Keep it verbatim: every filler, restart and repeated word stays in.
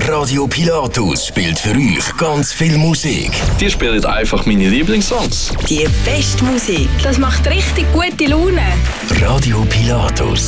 Radio Pilatus spielt für euch ganz viel Musik. Die spielen einfach meine Lieblingssongs. Die beste Musik. Das macht richtig gute Laune. Radio Pilatus.